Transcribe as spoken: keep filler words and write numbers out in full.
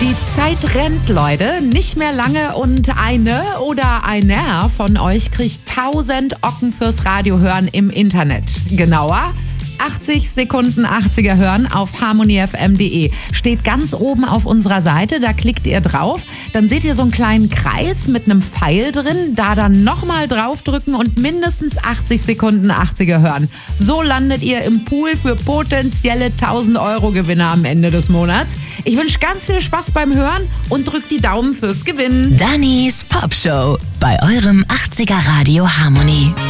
Die Zeit rennt, Leute. Nicht mehr lange und eine oder einer von euch kriegt tausend Ocken fürs Radio hören im Internet. Genauer, achtzig Sekunden achtziger hören auf harmony f m punkt d e. Steht ganz oben auf unserer Seite, da klickt ihr drauf. Dann seht ihr so einen kleinen Kreis mit einem Pfeil drin. Da dann nochmal draufdrücken und mindestens achtzig Sekunden achtziger hören. So landet ihr im Pool für potenzielle tausend Euro Gewinner am Ende des Monats. Ich wünsche ganz viel Spaß beim Hören und drückt die Daumen fürs Gewinnen. Dannys Popshow bei eurem achtziger Radio Harmony.